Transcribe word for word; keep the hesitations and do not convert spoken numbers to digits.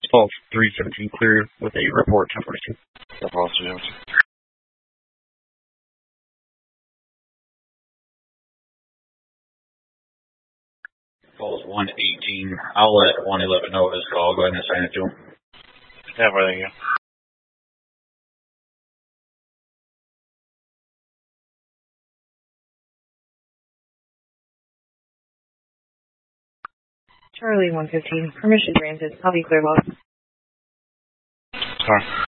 Falls three seventeen clear with a report ten forty-two. Falls three seventeen. Falls one eighteen. I'll let one eleven know this call. Go ahead and assign it to him. Yeah, where they go. Charlie one fifteen. Permission granted. I'll be clear, boss. Sorry.